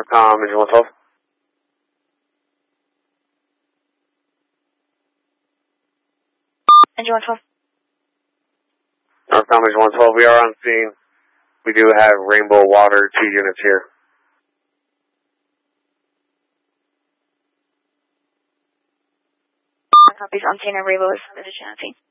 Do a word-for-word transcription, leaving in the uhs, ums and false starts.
Northcom, engine one twelve. Engine one twelve. Northcom, engine one twelve, we are on scene. We do have Rainbow Water, two units here. Copies on scene and Rainbow is submitted to Channel